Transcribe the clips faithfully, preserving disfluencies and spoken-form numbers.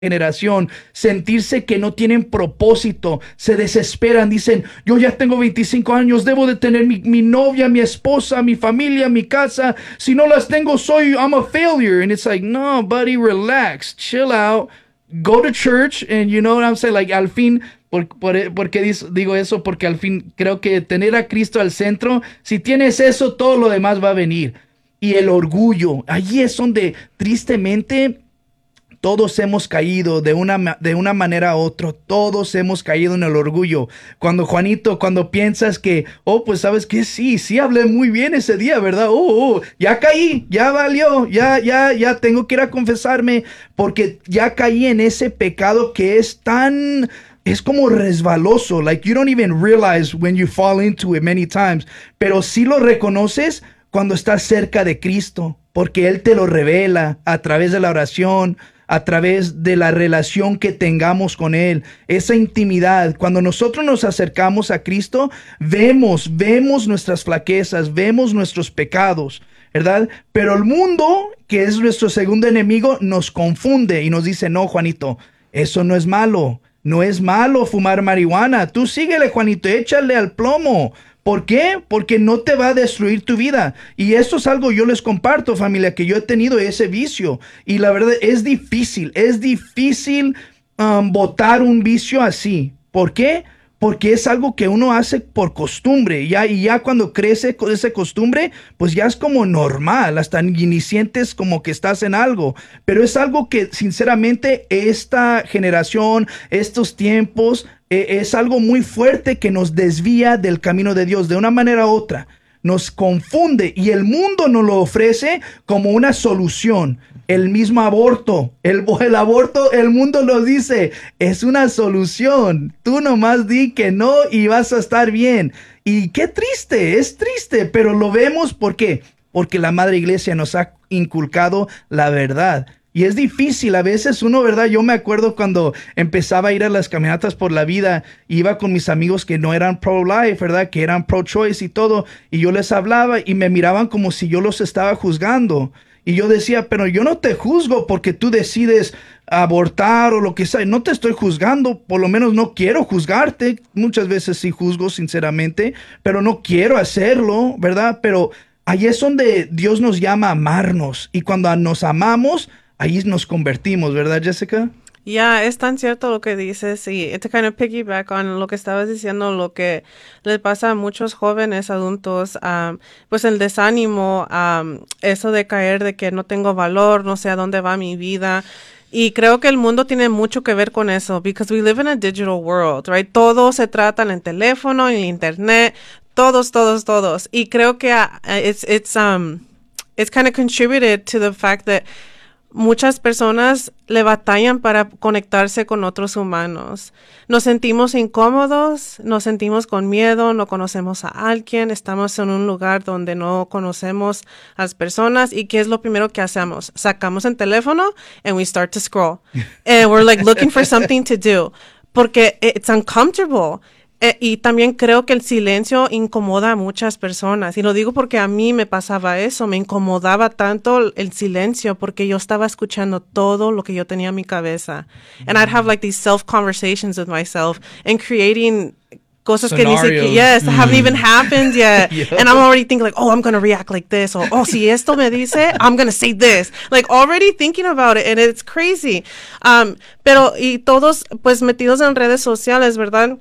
generación, sentirse que no tienen propósito, se desesperan, dicen, yo ya tengo veinticinco años, debo de tener mi, mi novia, mi esposa, mi familia, mi casa, si no las tengo soy, I'm a failure, and it's like, no, buddy, relax, chill out, go to church, and you know what I'm saying, like, al fin, por, por, ¿por qué digo eso? Porque al fin creo que tener a Cristo al centro, si tienes eso, todo lo demás va a venir, y el orgullo, allí es donde, tristemente, todos hemos caído de una, de una manera u otra. Todos hemos caído en el orgullo. Cuando, Juanito, cuando piensas que, oh, pues, ¿sabes qué? Sí, sí hablé muy bien ese día, ¿verdad? Oh, oh, ya caí, ya valió, ya, ya, ya tengo que ir a confesarme porque ya caí en ese pecado que es tan... Es como resbaloso. Like, you don't even realize when you fall into it many times. Pero sí lo reconoces cuando estás cerca de Cristo, porque Él te lo revela a través de la oración, a través de la relación que tengamos con Él, esa intimidad. Cuando nosotros nos acercamos a Cristo, vemos, vemos nuestras flaquezas, vemos nuestros pecados, ¿verdad? Pero el mundo, que es nuestro segundo enemigo, nos confunde y nos dice, no, Juanito, eso no es malo, no es malo fumar marihuana, tú síguele, Juanito, échale al plomo. ¿Por qué? Porque no te va a destruir tu vida. Y esto es algo yo les comparto, familia, que yo he tenido ese vicio. Y la verdad es difícil, es difícil um, botar un vicio así. ¿Por qué? Porque es algo que uno hace por costumbre. Ya, y ya cuando crece con esa costumbre, pues ya es como normal. Hasta ni sientes como que estás en algo. Pero es algo que sinceramente esta generación, estos tiempos... es algo muy fuerte que nos desvía del camino de Dios de una manera u otra. Nos confunde y el mundo nos lo ofrece como una solución. El mismo aborto, el, el aborto, el mundo nos dice, es una solución. Tú nomás di que no y vas a estar bien. Y qué triste, es triste, pero lo vemos ¿por qué? Porque la Madre Iglesia nos ha inculcado la verdad. Y es difícil, a veces uno, ¿verdad? Yo me acuerdo cuando empezaba a ir a las caminatas por la vida, iba con mis amigos que no eran pro-life, ¿verdad? Que eran pro-choice y todo, y yo les hablaba y me miraban como si yo los estaba juzgando. Y yo decía, pero yo no te juzgo porque tú decides abortar o lo que sea, no te estoy juzgando, por lo menos no quiero juzgarte, muchas veces sí juzgo sinceramente, pero no quiero hacerlo, ¿verdad? Pero ahí es donde Dios nos llama a amarnos, y cuando nos amamos, ahí nos convertimos, ¿verdad, Jessica? Ya, yeah, es tan cierto lo que dices, y to kind of piggyback on lo que estabas diciendo, lo que le pasa a muchos jóvenes adultos, um, pues el desánimo, um, eso de caer de que no tengo valor, no sé a dónde va mi vida. Y creo que el mundo tiene mucho que ver con eso, because we live in a digital world, right? Todo se trata en el teléfono, en el internet, todos, todos, todos. Y creo que uh, it's, it's, um, it's kind of contributed to the fact that muchas personas le batallan para conectarse con otros humanos. Nos sentimos incómodos, nos sentimos con miedo, no conocemos a alguien, estamos en un lugar donde no conocemos a las personas. ¿Y qué es lo primero que hacemos? Sacamos el teléfono and we start to scroll. And we're like looking for something to do. Porque it's uncomfortable. Eh, y también creo que el silencio incomoda a muchas personas. Y lo digo porque a mí me pasaba eso. Me incomodaba tanto el silencio porque yo estaba escuchando todo lo que yo tenía en mi cabeza. And I'd have like these self-conversations with myself and creating cosas Scenarios. que ni siquiera, yes, mm. haven't even happened yet. Yeah. And I'm already thinking like, oh, I'm going to react like this. Or, oh, si esto me dice, I'm going to say this. Like already thinking about it. And it's crazy. Um, pero, y todos pues metidos en redes sociales, ¿verdad?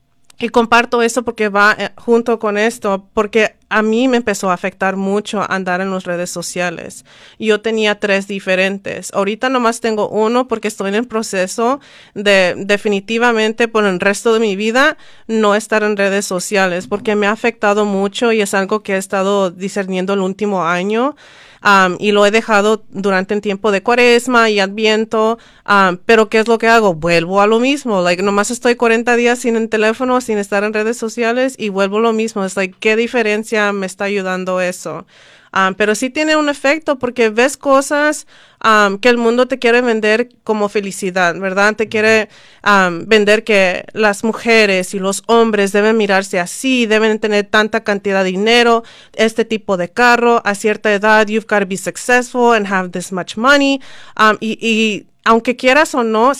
Y comparto eso porque va eh, junto con esto, porque a mí me empezó a afectar mucho andar en las redes sociales. Yo tenía tres diferentes. Ahorita nomás tengo uno porque estoy en el proceso de definitivamente por el resto de mi vida no estar en redes sociales porque me ha afectado mucho y es algo que he estado discerniendo el último año. Um, y lo he dejado durante el tiempo de Cuaresma y Adviento, um, pero ¿qué es lo que hago? Vuelvo a lo mismo, like, nomás estoy cuarenta días sin el teléfono, sin estar en redes sociales y vuelvo a lo mismo. Es like, ¿qué diferencia me está ayudando eso? Um, pero sí tiene un efecto porque ves cosas um, que el mundo te quiere vender como felicidad, ¿verdad? Te quiere um, vender que las mujeres y los hombres deben mirarse así, deben tener tanta cantidad de dinero, este tipo de carro, a cierta edad, you've got to be successful and have this much money. Um, y, y aunque quieras o no,